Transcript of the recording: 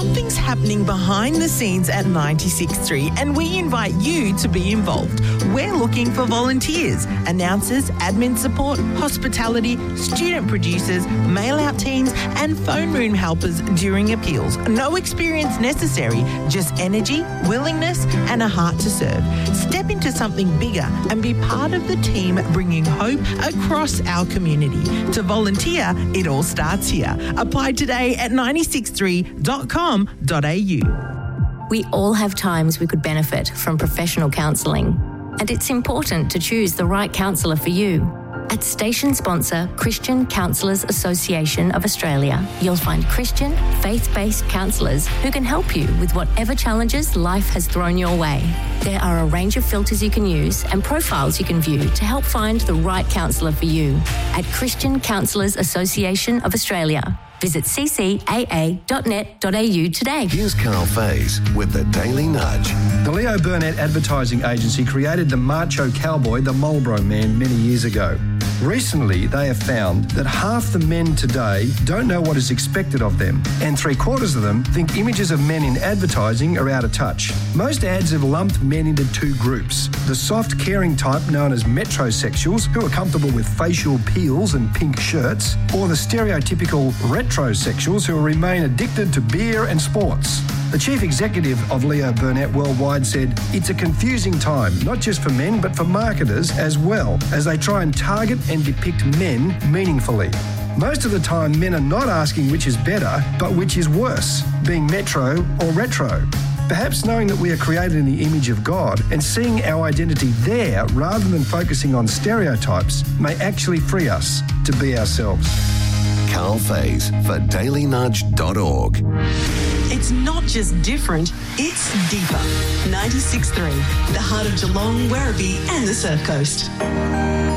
Something's happening behind the scenes at 96.3 and we invite you to be involved. We're looking for volunteers, announcers, admin support, hospitality, student producers, mail-out teams and phone room helpers during appeals. No experience necessary, just energy, willingness and a heart to serve. Step into something bigger and be part of the team bringing hope across our community. To volunteer, it all starts here. Apply today at 963.com.au. We all have times we could benefit from professional counselling, and it's important to choose the right counsellor for you. At station sponsor Christian Counsellors Association of Australia, you'll find Christian, faith-based counsellors who can help you with whatever challenges life has thrown your way. There are a range of filters you can use and profiles you can view to help find the right counsellor for you. At Christian Counsellors Association of Australia, visit ccaa.net.au today. Here's Carl Faze with the Daily Nudge. The Leo Burnett Advertising Agency created the macho cowboy, the Marlboro Man, many years ago. Recently, they have found that half the men today don't know what is expected of them, and 3/4 of them think images of men in advertising are out of touch. Most ads have lumped men into two groups: the soft, caring type known as metrosexuals, who are comfortable with facial peels and pink shirts, or the stereotypical retrosexuals who remain addicted to beer and sports. The chief executive of Leo Burnett Worldwide said, "It's a confusing time, not just for men, but for marketers as well, as they try and target and depict men meaningfully. Most of the time, men are not asking which is better, but which is worse, being metro or retro. Perhaps knowing that we are created in the image of God and seeing our identity there rather than focusing on stereotypes may actually free us to be ourselves." Carl Faze for dailynudge.org. It's not just different, it's deeper. 96.3, the heart of Geelong, Werribee and the Surf Coast.